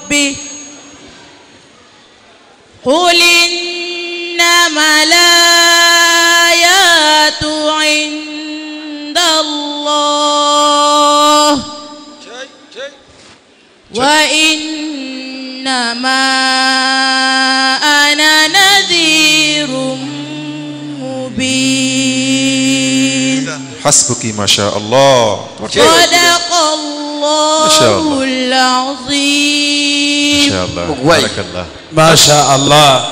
ربه قل إنما الآيات عند الله وإنما أنا نذير مبين حسبك ما شاء الله صدق الله العظيم ما شاء الله بارك الله ما شاء الله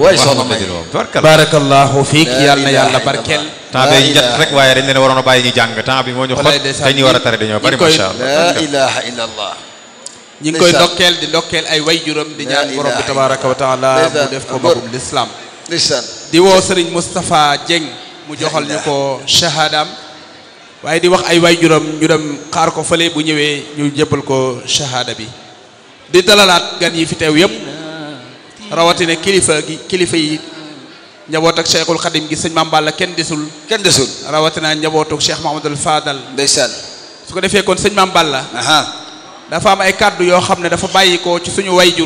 barakallahu fiik yàlla na yàlla barkeel temps bi jot rek waaye dañ leen waroon a bàyyi ñu jàng temps bi moo ñu xot te ñu war a tare dañoo bari ma sha Allah la ilaha illa Allah ñi ngi koy ndokkeel di ndokkeel ay wayjuram di ñaan borom bi tabaraka wa taala mu def ko magum l'islam di woo Serigne Moustapha Dieng mu joxal ñu ko shahadam waaye di wax ay wayjuram ñu dem xaar ko fële bu ñëwee ñu jébbal ko shahada bi di dalalaat gan yi fi teew yépp rawatina kilifa yi njaboot ak Cheikhul Khadim gi sëñ Mame Balla kenn desul rawatina njabootu Cheikh Mahamadul Fadal ndeysaan su ko defee kon sëñ Mame Balla dafa am ay kàddu yoo xam ne dafa bàyyi ko ci suñu wayjur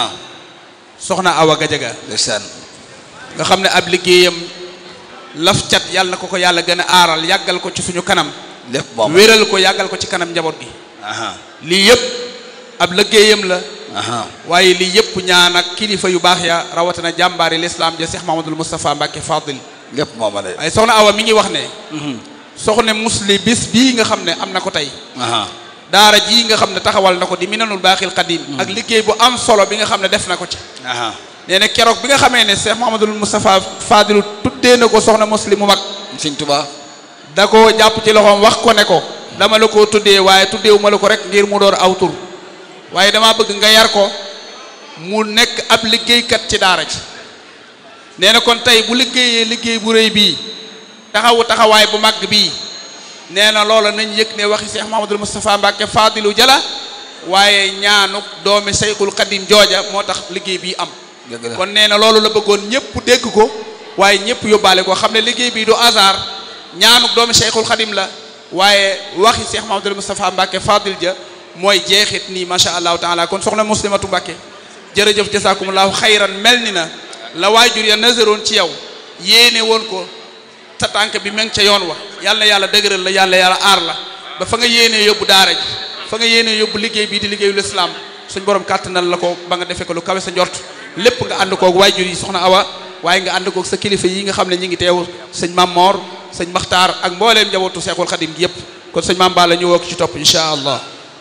soxna Awa Gajaga ndeysaan nga xam ne ab liggéeyam laf cat yàlla na ko yàlla gën a aaral yàggal ko ci suñu kanam lépp moom wéral ko yàggal ko ci kanam njaboot gi lii yëpp ab liggéeyam la waaye lii yëpp ñaan ak kilifa yu baax ya rawatina jàmbaari l'islam ja Cheikh Mahamadul Moustapha Mbacke Fadil lépp moom la waaye soxna Awa mi ngi wax ne soxna musli bis bii nga xam ne am na ko tey daara ji nga xam ne taxawal na ko di Minanul Baaxil Qadim ak liggéey bu am solo bi nga xam ne def na ko ci nee na keroog bi nga xamee ne Cheikh Mahamadul Moustapha Fadilu tuddee na ko soxna musli mu mag Sëñ Tuubaa da ko jàpp ci loxoom wax ko ne ko dama la ko tuddee waaye tuddeewu ma la ko rek ngir mu door aw tur waaye damaa bëgg nga yar ko mu nekk ab liggéeykat ci daara ji nee na kon tey bu liggéeyee liggéey bu rëy bii taxawaay bu màgg bii nee na loola nañ yëg ne waxi Cheikh Mahamadul Moustapha Mbacke Fadilu jala waaye ñaanuk doomi Seyxul Xadim jooja moo tax liggéey bii am kon nee na loolu la bëggoon ñëpp dégg ko waaye ñëpp yóbbaale ko xam ne liggéey bii du hasard ñaanuk doomi Seyxul Xadim la waaye waxi Cheikh Mahamadul Moustapha Mbacke Fadil ja mooy jeexit nii macha allahu taala kon soxna muslimatu Mbacke jërëjëf jasaakumullahu xayran mel ni na la waajur ya nazaroon ci yow yéene woon ko sa tànk bi meng ca yoon wa yàlla na yàlla dëgëral la yàlla aar la ba fa nga yéenee yóbbu daara ji fa nga yéenee yóbbu liggéey bii di liggéeyu l'islam suñ borom kàttanal la ko ba nga defee ko lu kawe sa njort lépp nga ànd koog waajur yi soxna Awa waaye nga ànd koog sa kilifa yi nga xam ne ñi ngi teew sëñ Mame Mor sëñ Makhtar ak mbooleem njabootu Seexul Xadim gi yépp kon sëñ Mame Balla ñu woo ko ci topp incha allah.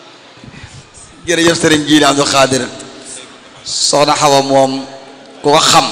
jërëjëf Serigne Jiili Abdou Khadir soxna Awa moom ku ko xam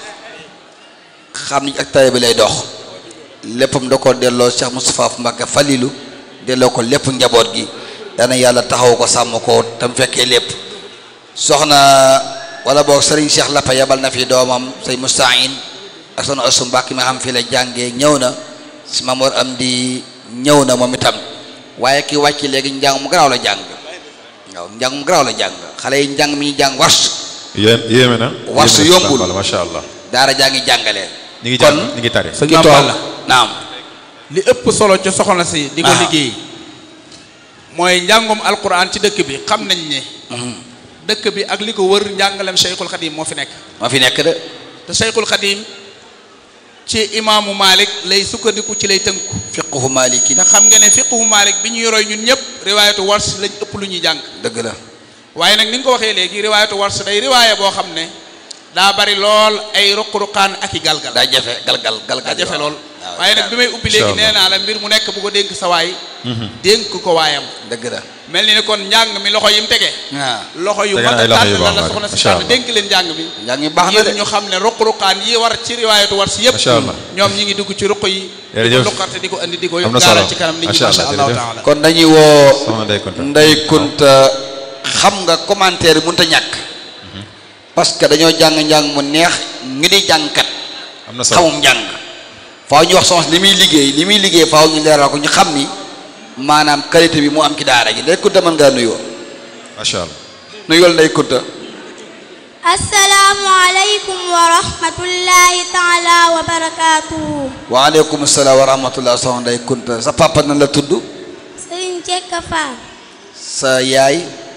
ni ak taalibe bi lay dox léppam da ko delloo Cheikh Moustapha Mbacke Falilou delloo ko lépp njaboot gi dana yàlla taxaw ko sàmm ko tam fekkee lépp soxna wala boog Serigne Cheikh Lappa yabal na fi doomam say Moustahine ak soxna Assou Mbacke mi xam fii la jàngee ñëw na si Mamour am di ñëw na moom itam waaye ki wàcc léegi njàng mu garaaw la jàng waaw njàng mu garaaw la jàng xale yi njàng mi ñu jàng warsu yéeme na warsu yombul macha allah daara jaa ngi jàngale ñi ngi jàng ñi ngi tare sëñ Mame Balla naam li ëpp solo ci soxna si di ko liggéey mooy njàngum alquran ci dëkk bi xam nañ ne dëkk bi ak li ko wër njàngalem Cheikhul Khadim moo fi nekk de te Cheikhul Khadim ci imaamu Malik lay sukkandiku ci lay tënku fiqhu maliki te xam nga ne fiqhu Malik bi ñuy roy ñun ñëpp riwaayatu wars lañ ëpp lu ñuy jàng dëgg la waaye nag ni nga ko waxee léegi riwaayatu wars day riwaaya boo xam ne daa bari lool ay ruq-ruqaan ak i galgal daa jafe galgal daa jafe lool waaye nag bi may ubbi léegi nee naa la mbir mu nekk bu ko dénk sa waay dénk ko waayam dëgg la mel ni ne kon njàng mi loxo yi mu tege loxo yu mat a tànn la soxna si tànn dénk leen njàng mi baax na de ñu xam ne ruq-ruqaan yi war ci riwaayatu war si yëpp ñoom ñi ngi dugg ci ruq yi di ko luqarte di ko andi di ko gaaral ci kanam nit ñi masha allahu taala kon dañuy woo Ndey Kunta xam nga commentaire mënut a ñàkk parce que dañoo jàng njàng mu neex ngi di jàngkat xamum njàng faaw ñu wax soxna li muy liggéey faaw ñu leeral ko ñu xam ni maanaam qualité bi mu am ci daara ji Ndey Kunta mën ngaa nuyoo macha allah nuyool Ndey Kunta assalaamu aleykum wa rahmatullahi taala wa barakaatuhu waaleykum salaam wa rahmatullah soxna Ndey Kunta sa papa nan la tudd Sëriñ Cekka Faal sa yaay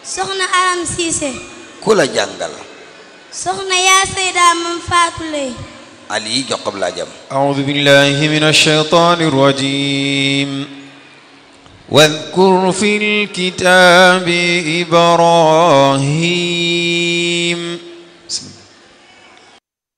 soxna Aram Cissé ku la jàngal soxna yaa Seyda Mam Fatou Lay Ali jox ko laa jam أعوذ بالله من الشيطان الرجيم واذكر في الكتاب إبراهيم